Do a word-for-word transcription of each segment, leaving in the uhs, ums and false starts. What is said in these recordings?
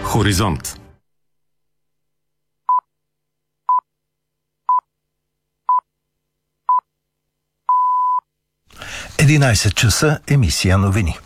Хоризонт. единайсет часа, емисия новини.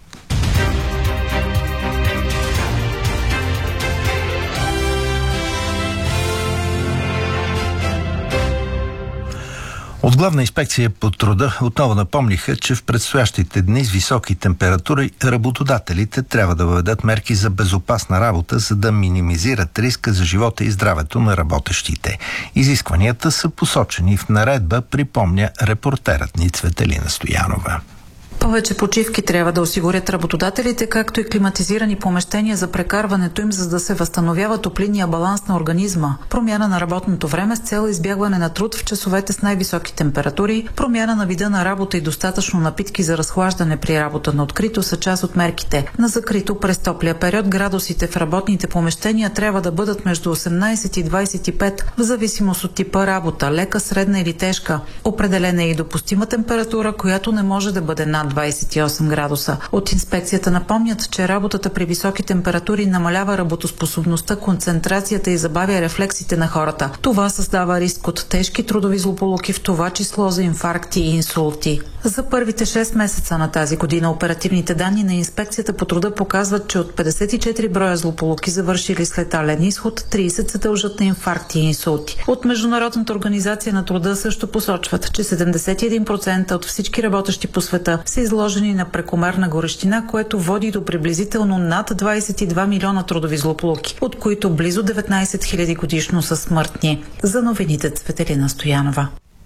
От Главна инспекция по труда отново напомниха, че в предстоящите дни с високи температури работодателите трябва да въведат мерки за безопасна работа, за да минимизират риска за живота и здравето на работещите. Изискванията са посочени в наредба, припомня репортерът ни Цветелина Стоянова. Повече почивки трябва да осигурят работодателите, както и климатизирани помещения за прекарването им, за да се възстановява топлинния баланс на организма, промяна на работното време с цел избягване на труд в часовете с най-високи температури, промяна на вида на работа и достатъчно напитки за разхлаждане при работа на открито са част от мерките. На закрито през топлия период градусите в работните помещения трябва да бъдат между осемнайсет и двайсет и пет, в зависимост от типа работа, лека, средна или тежка. Определена е и допустима температура, която не може да бъде над двайсет и осем градуса. От инспекцията напомнят, че работата при високи температури намалява работоспособността, концентрацията и забавя рефлексите на хората. Това създава риск от тежки трудови злополуки, в това число за инфаркти и инсулти. За първите шест месеца на тази година оперативните данни на инспекцията по труда показват, че от петдесет и четири броя злополуки, завършили с летален изход, трийсет се дължат на инфаркти и инсулти. От Международната организация на труда също посочват, че седемдесет и един процента от всички работещи по света са изложени на прекомерна горещина, което води до приблизително над двайсет и два милиона трудови злополуки, от които близо деветнайсет хиляди годишно са смъртни. За новините Цветелина Стоянова.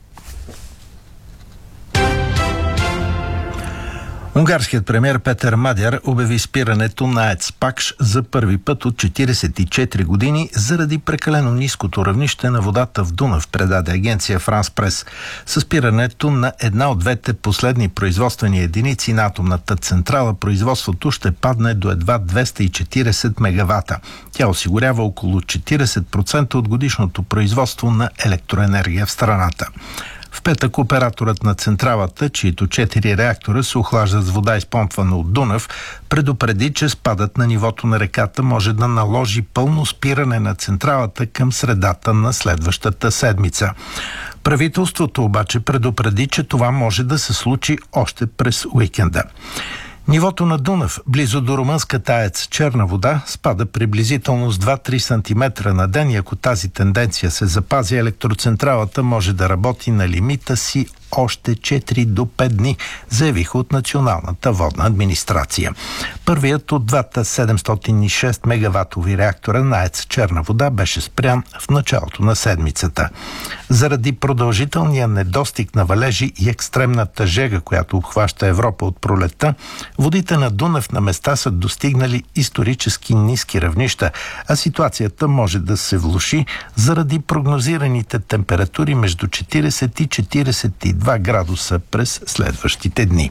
Унгарският премиер Петър Мадяр обяви спирането на АЕЦ Пакш за първи път от четирийсет и четири години заради прекалено ниското равнище на водата в Дунав, предаде агенция Франс Прес. С спирането на една от двете последни производствени единици на атомната централа, производството ще падне до едва двеста и четирийсет мегавата. Тя осигурява около четирийсет процента от годишното производство на електроенергия в страната. В петък операторът на централата, чието четири реактора се охлаждат с вода, изпомпвана от Дунав, предупреди, че спадът на нивото на реката може да наложи пълно спиране на централата към средата на следващата седмица. Правителството обаче предупреди, че това може да се случи още през уикенда. Нивото на Дунав, близо до румънската АЕЦ Черна вода, спада приблизително с два-три сантиметра на ден и ако тази тенденция се запази, електроцентралата може да работи на лимита си още четири до пет дни, заявиха от Националната водна администрация. Първият от двата седемстотин и шест мегаватови реактора на АЕЦ Черна вода беше спрян в началото на седмицата. Заради продължителния недостиг на валежи и екстремната жега, която обхваща Европа от пролетта, водите на Дунав на места са достигнали исторически ниски равнища, а ситуацията може да се влоши заради прогнозираните температури между четирийсет и четирийсет и два градуса през следващите дни.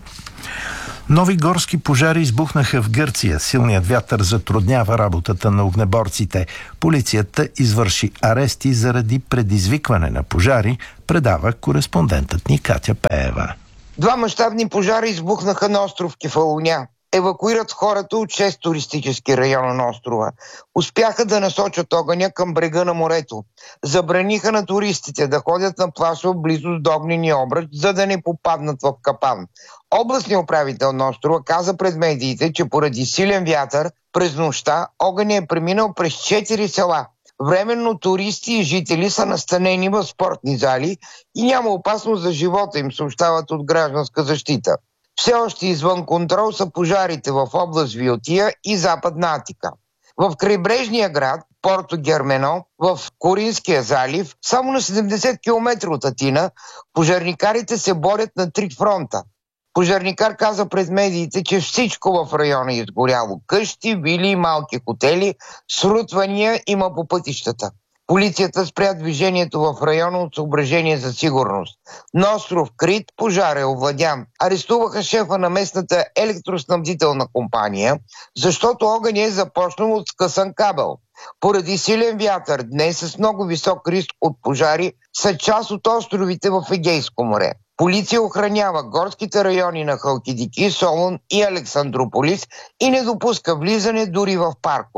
Нови горски пожари избухнаха в Гърция. Силният вятър затруднява работата на огнеборците. Полицията извърши арести заради предизвикване на пожари, предава кореспондентът ни Катя Пеева. Два мащабни пожара избухнаха на остров Кефалоня. Евакуират хората от шест туристически района на острова. Успяха да насочат огъня към брега на морето. Забраниха на туристите да ходят на плаж в близост до огнения обръч, за да не попаднат в капан. Областният управител на острова каза пред медиите, че поради силен вятър през нощта огъня е преминал през четири села. Временно туристи и жители са настанени в спортни зали и няма опасност за живота им, съобщават от Гражданска защита. Все още извън контрол са пожарите в област Виотия и Западна Атика. В крайбрежния град Порто Гермено, в Коринския залив, само на седемдесет километра от Атина, пожарникарите се борят на три фронта. Пожарникар каза пред медиите, че всичко в района е изгоряло. Къщи, вили и малки хотели, срутвания има по пътищата. Полицията спря движението в района от съображение за сигурност. На остров Крит пожар е овладян. Арестуваха шефа на местната електроснабдителна компания, защото огън е започнал от скъсан кабел. Поради силен вятър днес с много висок риск от пожари са част от островите в Егейско море. Полиция охранява горските райони на Халкидики, Солун и Александрополис и не допуска влизане дори в паркове.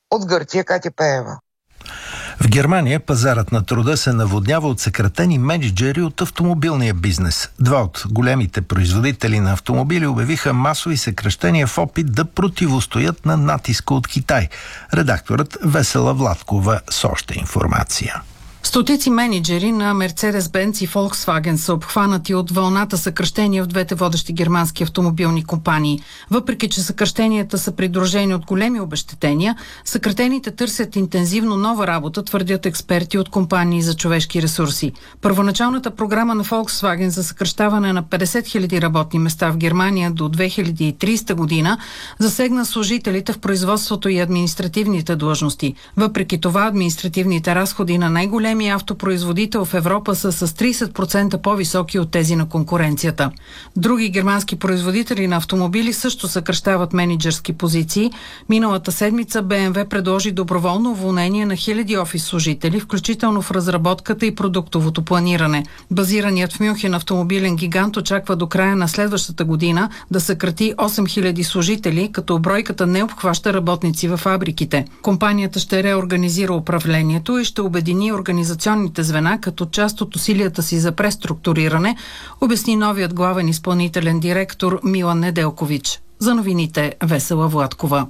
От Гърция Катя Пеева. В Германия пазарът на труда се наводнява от съкратени мениджъри от автомобилния бизнес. Два от големите производители на автомобили обявиха масови съкращения в опит да противостоят на натиска от Китай. Редакторът Весела Владкова с още информация. Стотици мениджъри на Mercedes-Benz и Volkswagen са обхванати от вълната съкращения в двете водещи германски автомобилни компании. Въпреки че съкращенията са придружени от големи обезщетения, съкратените търсят интензивно нова работа, твърдят експерти от компании за човешки ресурси. Първоначалната програма на Volkswagen за съкращаване на петдесет хиляди работни места в Германия до две хиляди и тридесета година засегна служителите в производството и административните длъжности. Въпреки това, административните разходи на най-големи автопроизводител в Европа са с тридесет процента по-високи от тези на конкуренцията. Други германски производители на автомобили също съкращават мениджърски позиции. Миналата седмица Б М В предложи доброволно уволнение на хиляди офис служители, включително в разработката и продуктовото планиране. Базираният в Мюнхен автомобилен гигант очаква до края на следващата година да съкрати осем хиляди служители, като бройката не обхваща работници в фабриките. Компанията ще реорганизира управлението и ще обедини организационните звена като част от усилията си за преструктуриране, обясни новият главен изпълнителен директор Милан Неделкович. За новините Весела Владкова.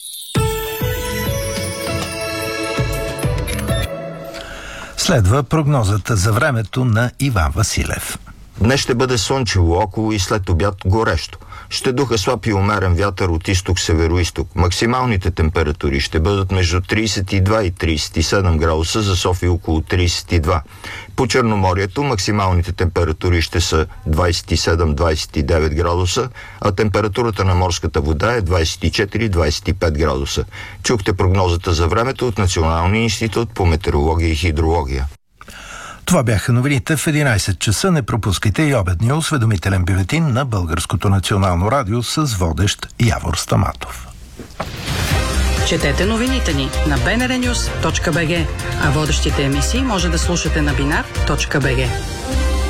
Следва прогнозата за времето на Иван Василев. Днес ще бъде слънчево около и след обяд горещо. Ще духа слаб и умерен вятър от изток-североизток. Максималните температури ще бъдат между тридесет и два и тридесет и седем градуса, за София около тридесет и два. По Черноморието максималните температури ще са двадесет и седем до двадесет и девет градуса, а температурата на морската вода е двадесет и четири до двадесет и пет градуса. Чухте прогнозата за времето от Националния институт по метеорология и хидрология. Това бяха новините в единадесет часа. Не пропускайте и обедния осведомителен бюлетин на Българското национално радио с водещ Явор Стаматов. Четете новините ни на би ен ар нюз точка би джи, а водещите емисии може да слушате на бинар точка би джи.